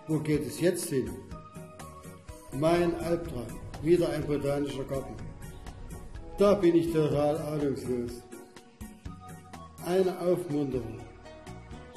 Wo geht es jetzt hin? Mein Albtraum, wieder ein botanischer Garten. Da bin ich total ahnungslos. Eine Aufmunterung.